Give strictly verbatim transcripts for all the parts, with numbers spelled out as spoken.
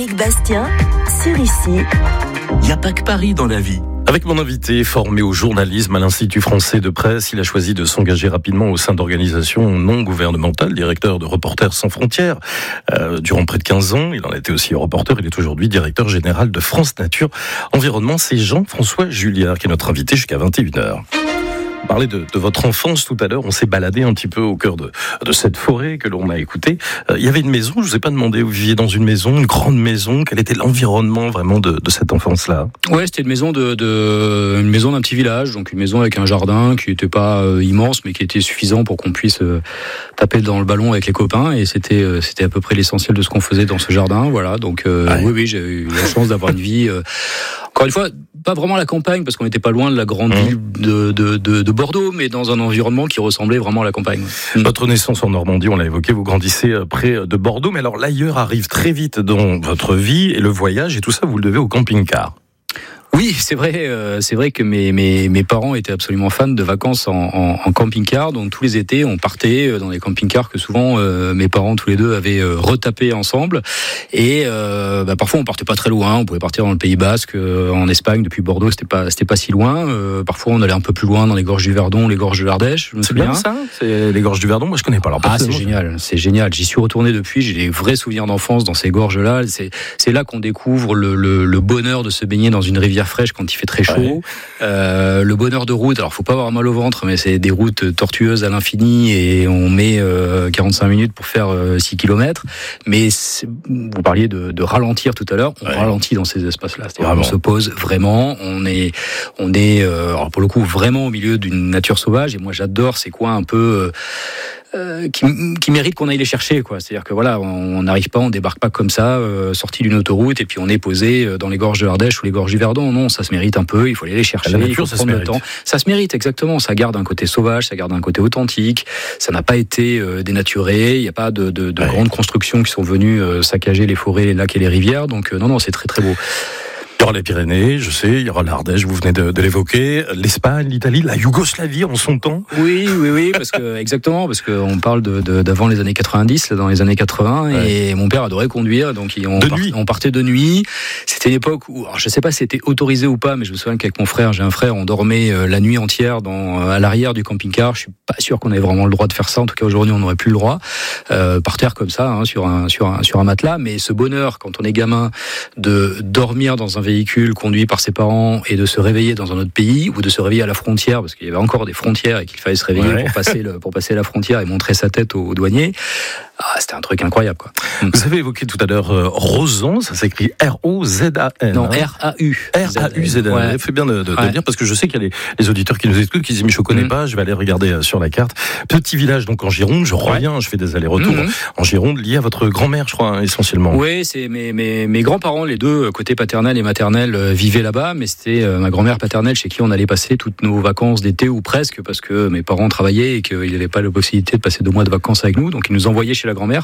Avec Bastien, sur ici. Il n'y a pas que Paris dans la vie. Avec mon invité, formé au journalisme à l'Institut français de presse, il a choisi de s'engager rapidement au sein d'organisations non gouvernementales, directeur de Reporters sans frontières. Euh, durant près de quinze ans, il en a été aussi reporter, il est aujourd'hui directeur général de France Nature Environnement. C'est Jean-François Julliard qui est notre invité jusqu'à vingt et une heures. On parlait de, de votre enfance tout à l'heure, on s'est baladé un petit peu au cœur de, de cette forêt que l'on a écoutée. Euh, il y avait une maison, je ne vous ai pas demandé, vous viviez dans une maison, une grande maison, quel était l'environnement vraiment de, de cette enfance-là ? Ouais, c'était une maison de, de une maison d'un petit village, donc une maison avec un jardin qui n'était pas euh, immense, mais qui était suffisant pour qu'on puisse euh, taper dans le ballon avec les copains, et c'était euh, c'était à peu près l'essentiel de ce qu'on faisait dans ce jardin, voilà. Donc euh, ouais. oui, oui, j'ai eu la chance d'avoir une vie. Euh, encore une fois, pas vraiment à la campagne, parce qu'on n'était pas loin de la grande mmh. ville de, de, de, de Bordeaux, mais dans un environnement qui ressemblait vraiment à la campagne. Mmh. Votre naissance en Normandie, on l'a évoqué, vous grandissez près de Bordeaux, mais alors l'ailleurs arrive très vite dans votre vie, et le voyage et tout ça, vous le devez au camping-car. Oui, c'est vrai. Euh, c'est vrai que mes, mes mes parents étaient absolument fans de vacances en, en, en camping-car. Donc tous les étés, on partait dans des camping-cars que souvent euh, mes parents tous les deux avaient euh, retapé ensemble. Et euh, bah, parfois on partait pas très loin. On pouvait partir dans le Pays Basque, euh, en Espagne, depuis Bordeaux, c'était pas c'était pas si loin. Euh, parfois on allait un peu plus loin dans les gorges du Verdon, les gorges de l'Ardèche. Je me c'est souviens. bien ça. C'est les gorges du Verdon. Moi je connais pas. Alors, ah c'est génial, c'est génial. J'y suis retourné depuis. J'ai des vrais souvenirs d'enfance dans ces gorges-là. C'est c'est là qu'on découvre le, le le bonheur de se baigner dans une rivière fraîche quand il fait très chaud. Ouais. Euh, le bonheur de route, alors faut pas avoir mal au ventre, mais c'est des routes tortueuses à l'infini et on met euh, quarante-cinq minutes pour faire euh, six kilomètres. Mais vous parliez de, de ralentir tout à l'heure, on ouais. ralentit dans ces espaces-là. C'est-à-dire on se pose vraiment, on est, on est euh, alors pour le coup vraiment au milieu d'une nature sauvage. Et moi j'adore ces coins un peu euh, Euh, qui, qui mérite qu'on aille les chercher, quoi. C'est-à-dire que voilà, on n'arrive pas, on débarque pas comme ça, euh, sorti d'une autoroute et puis on est posé dans les gorges de l'Ardèche ou les gorges du Verdon. Non, ça se mérite un peu. Il faut aller les chercher. La nature, il faut ça prendre se le temps. Ça se mérite exactement. Ça garde un côté sauvage, ça garde un côté authentique. Ça n'a pas été euh, dénaturé. Il n'y a pas de, de, de ouais. grandes constructions qui sont venues euh, saccager les forêts, les lacs et les rivières. Donc euh, non, non, c'est très très beau. Il y aura les Pyrénées, je sais, il y aura l'Ardèche, vous venez de, de l'évoquer, l'Espagne, l'Italie, la Yougoslavie en son temps. Oui, oui, oui, parce que exactement, parce que on parle de, de d'avant les années quatre-vingt-dix, dans les années quatre-vingts, ouais. et mon père adorait conduire, donc on, de part, nuit. on partait de nuit. C'était une époque où, alors je sais pas si c'était autorisé ou pas, mais je me souviens qu'avec mon frère, j'ai un frère, on dormait la nuit entière dans à l'arrière du camping-car. Je suis pas sûr qu'on avait vraiment le droit de faire ça. En tout cas, aujourd'hui, on n'aurait plus le droit, euh, par terre comme ça, hein, sur un sur un sur un matelas. Mais ce bonheur, quand on est gamin, de dormir dans un véhicule conduit par ses parents et de se réveiller dans un autre pays ou de se réveiller à la frontière parce qu'il y avait encore des frontières et qu'il fallait se réveiller ouais. pour passer le, pour passer la frontière et montrer sa tête aux, aux douaniers. Ah, c'était un truc incroyable, quoi. Vous avez évoqué tout à l'heure euh, Rauzan, ça s'écrit R O Z A N. Non, R A U. R A U Z A N. Ouais. Fait bien de, de, ouais. de dire parce que je sais qu'il y a les, les auditeurs qui nous écoutent qui disent mais je connais mmh. pas, je vais aller regarder sur la carte. Petit village donc en Gironde, je reviens, ouais. je fais des allers-retours mmh. en Gironde lié à votre grand-mère, je crois, essentiellement. Oui, c'est mes, mes, mes grands-parents, les deux, côté paternel et maternel, euh, vivaient là-bas, mais c'était euh, ma grand-mère paternelle chez qui on allait passer toutes nos vacances d'été ou presque parce que mes parents travaillaient et qu'ils n'avaient pas la possibilité de passer deux mois de vacances avec nous, donc ils nous envoyaient chez la grand-mère.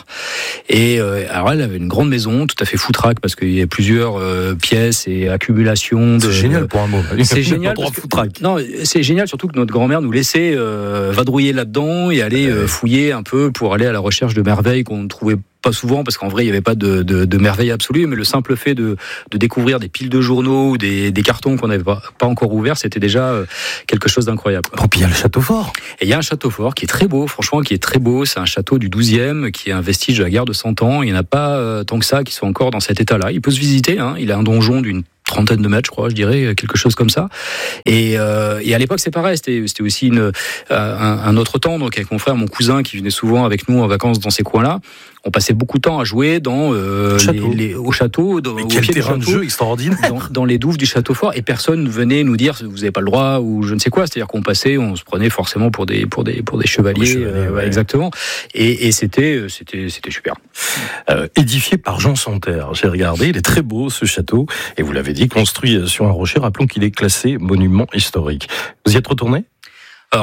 Et euh, alors elle avait une grande maison, tout à fait foutraque parce qu'il y a plusieurs euh, pièces et accumulation de. C'est génial pour un mot. C'est génial. Parce que, non, c'est génial surtout que notre grand-mère nous laissait euh, vadrouiller là-dedans et aller euh, fouiller un peu pour aller à la recherche de merveilles qu'on ne trouvait pas souvent parce qu'en vrai il n'y avait pas de, de, de merveille absolue, mais le simple fait de, de découvrir des piles de journaux ou des, des cartons qu'on n'avait pas, pas encore ouverts, c'était déjà quelque chose d'incroyable. Bon, puis il y a le château fort. Et il y a un château fort qui est très beau, franchement qui est très beau, c'est un château du douzième qui est un vestige de la guerre de Cent Ans, il n'y en a pas euh, tant que ça qui sont encore dans cet état-là, il peut se visiter, hein. Il a un donjon d'une trentaine de mètres, je crois, je dirais, quelque chose comme ça. Et, euh, et à l'époque, c'est pareil, c'était, c'était aussi une, euh, un, un autre temps. Donc, avec mon frère, mon cousin, qui venait souvent avec nous en vacances dans ces coins-là, on passait beaucoup de temps à jouer dans euh, château. Les, les, au château, dans, Mais au quel pied terrain du château, de jeu extraordinaire, dans, dans les douves du château fort, et personne ne venait nous dire vous n'avez pas le droit ou je ne sais quoi. C'est-à-dire qu'on passait, on se prenait forcément pour des pour des pour des chevaliers, des chevaliers euh, ouais. exactement. Et, et c'était c'était c'était super. Euh, édifié par Jean Santerre, j'ai regardé, il est très beau ce château, et vous l'avez dit, construit sur un rocher. Rappelons qu'il est classé monument historique. Vous y êtes retourné ? Alors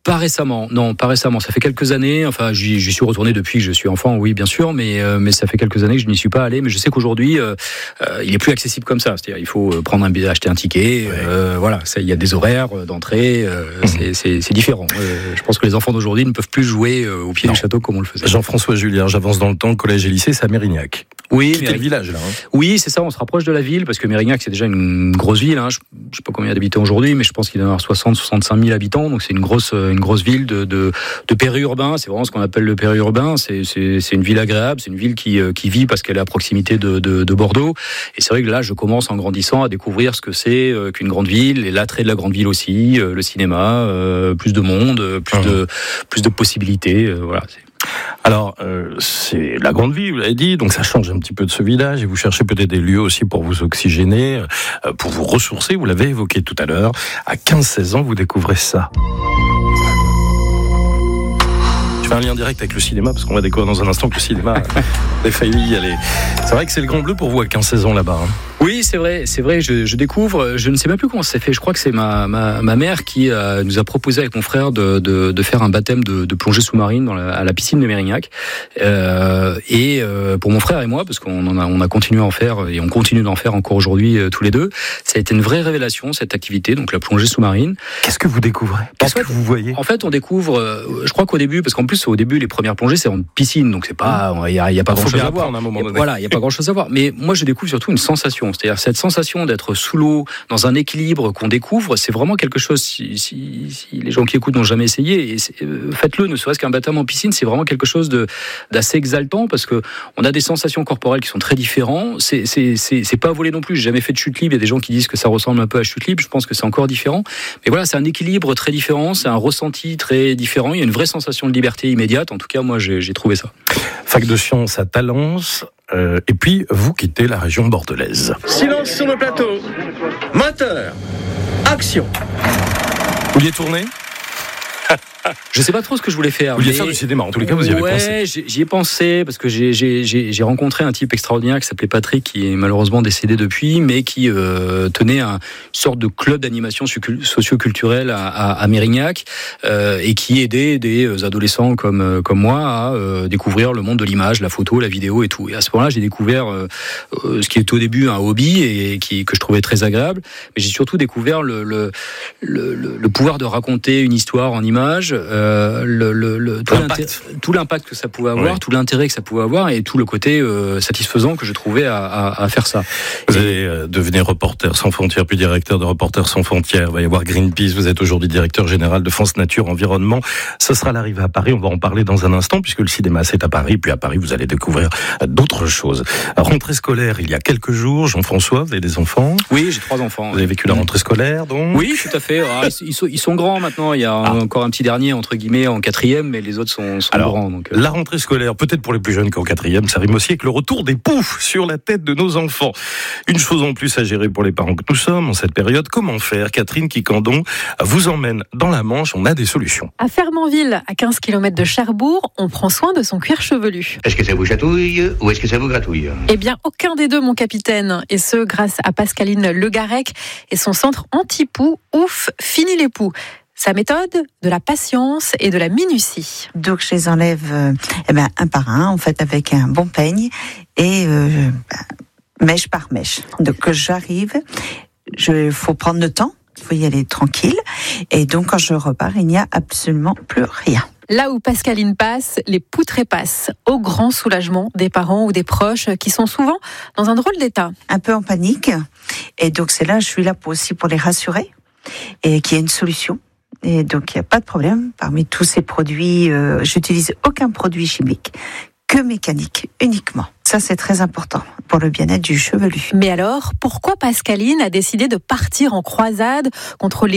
Pas récemment, non, pas récemment. Ça fait quelques années. Enfin, j'y, j'y suis retourné depuis que je suis enfant, oui, bien sûr, mais euh, mais ça fait quelques années que je n'y suis pas allé. Mais je sais qu'aujourd'hui, euh, euh, il est plus accessible comme ça. C'est-à-dire, il faut prendre un billet, acheter un ticket. Ouais. Euh, voilà, ça, il y a des horaires d'entrée. Euh, mmh. c'est, c'est, c'est différent. Euh, je pense que les enfants d'aujourd'hui ne peuvent plus jouer euh, au pied non. du château comme on le faisait. Jean-François Julien, j'avance dans le temps. Collège et lycée, c'est à Mérignac. Oui, Quitter le village là. Hein. Oui, c'est ça. On se rapproche de la ville parce que Mérignac, c'est déjà une grosse ville. Hein. Je, je sais pas combien d'habitants aujourd'hui, mais je pense qu'il doit y avoir soixante, soixante-cinq mille habitants. Donc c'est une grosse, une grosse ville de, de, de périurbain. C'est vraiment ce qu'on appelle le périurbain. C'est, c'est, c'est une ville agréable. C'est une ville qui, qui vit parce qu'elle est à proximité de, de, de Bordeaux. Et c'est vrai que là, je commence en grandissant à découvrir ce que c'est qu'une grande ville et l'attrait de la grande ville aussi, le cinéma, plus de monde, plus mmh. de, plus de possibilités. Voilà. C'est... Alors, euh, c'est la grande ville, vous l'avez dit, donc ça change un petit peu de ce village et vous cherchez peut-être des lieux aussi pour vous oxygéner, euh, pour vous ressourcer, vous l'avez évoqué tout à l'heure. À quinze seize ans, vous découvrez ça. Je fais un lien direct avec le cinéma, parce qu'on va découvrir dans un instant que le cinéma a failli y aller. C'est vrai que c'est le Grand Bleu pour vous à quinze seize ans là-bas. Hein. Oui, c'est vrai, c'est vrai. Je, je découvre. Je ne sais même plus comment ça s'est fait. Je crois que c'est ma ma, ma mère qui euh, nous a proposé avec mon frère de de, de faire un baptême de, de plongée sous-marine dans la, à la piscine de Mérignac. Euh, et euh, pour mon frère et moi, parce qu'on en a on a continué à en faire et on continue d'en faire encore aujourd'hui euh, tous les deux. Ça a été une vraie révélation cette activité, donc la plongée sous-marine. Qu'est-ce que vous découvrez ? Qu'est-ce que vous voyez ? En fait, on découvre. Euh, je crois qu'au début, parce qu'en plus au début les premières plongées c'est en piscine, donc c'est pas il y a, y a pas grand chose à voir. À un moment donné. Voilà, il y a pas grand chose à voir. Mais moi, je découvre surtout une sensation. C'est-à-dire cette sensation d'être sous l'eau, dans un équilibre qu'on découvre, c'est vraiment quelque chose, si, si, si les gens qui écoutent n'ont jamais essayé, et euh, faites-le, ne serait-ce qu'un baptême en piscine, c'est vraiment quelque chose de, d'assez exaltant, parce que on a des sensations corporelles qui sont très différentes, c'est, c'est, c'est, c'est pas volé non plus, j'ai jamais fait de chute libre, il y a des gens qui disent que ça ressemble un peu à chute libre, je pense que c'est encore différent, mais voilà, c'est un équilibre très différent, c'est un ressenti très différent, il y a une vraie sensation de liberté immédiate, en tout cas moi j'ai, j'ai trouvé ça. Fac de sciences à Talence. Euh, et puis, vous quittez la région bordelaise. Silence sur le plateau. Moteur. Action. Vous vouliez tourner ? Je sais pas trop ce que je voulais faire. Vous vouliez faire du cinéma, en tous les cas, vous y avez ouais, pensé. Ouais, j'y ai pensé, parce que j'ai, j'ai, j'ai, j'ai rencontré un type extraordinaire qui s'appelait Patrick, qui est malheureusement décédé depuis, mais qui euh, tenait un, une sorte de club d'animation socio-culturelle à, à, à Mérignac, euh, et qui aidait des adolescents comme, comme moi à euh, découvrir le monde de l'image, la photo, la vidéo et tout. Et à ce moment-là, j'ai découvert euh, ce qui était au début un hobby, et qui, que je trouvais très agréable, mais j'ai surtout découvert le, le, le, le, le pouvoir de raconter une histoire en images, Euh, le, le, le, tout, l'impact. tout l'impact que ça pouvait avoir, oui. tout l'intérêt que ça pouvait avoir et tout le côté euh, satisfaisant que je trouvais à, à, à faire ça. Vous et... allez euh, devenir Reporters sans frontières, puis directeur de Reporters sans frontières. Il va y avoir Greenpeace, vous êtes aujourd'hui directeur général de France Nature Environnement. Ce sera l'arrivée à Paris, on va en parler dans un instant, puisque le cinéma c'est à Paris, puis à Paris vous allez découvrir d'autres choses. Rentrée scolaire il y a quelques jours, Jean-François, vous avez des enfants ? Oui, j'ai trois enfants. Vous avez vécu la rentrée scolaire donc ? Oui, tout à fait. Ah, ils, sont, ils sont grands maintenant, il y a ah. encore un petit dernier entre guillemets en quatrième, mais les autres sont, sont Alors, grands. Donc, euh... la rentrée scolaire, peut-être pour les plus jeunes qu'en quatrième, ça rime aussi avec le retour des poufs sur la tête de nos enfants. Une chose en plus à gérer pour les parents que nous sommes en cette période. Comment faire ? Catherine Quicandon vous emmène dans la Manche, on a des solutions. À Fermanville, à quinze kilomètres de Cherbourg, on prend soin de son cuir chevelu. Est-ce que ça vous chatouille ou est-ce que ça vous gratouille ? Eh bien, aucun des deux, mon capitaine. Et ce, grâce à Pascaline Le Garec et son centre anti-poux, Ouf, fini les poux. Sa méthode, de la patience et de la minutie. Donc je les enlève euh, eh ben, un par un, en fait, avec un bon peigne et euh, mèche par mèche. Donc j'arrive, il faut prendre le temps, il faut y aller tranquille. Et donc quand je repars, il n'y a absolument plus rien. Là où Pascaline passe, les poux trépassent, au grand soulagement des parents ou des proches qui sont souvent dans un drôle d'état. Un peu en panique. Et donc c'est là, je suis là pour aussi pour les rassurer et qu'il y ait une solution. Et donc, il n'y a pas de problème. Parmi tous ces produits, euh, j'utilise aucun produit chimique, que mécanique, uniquement. Ça, c'est très important pour le bien-être du chevelu. Mais alors, pourquoi Pascaline a décidé de partir en croisade contre les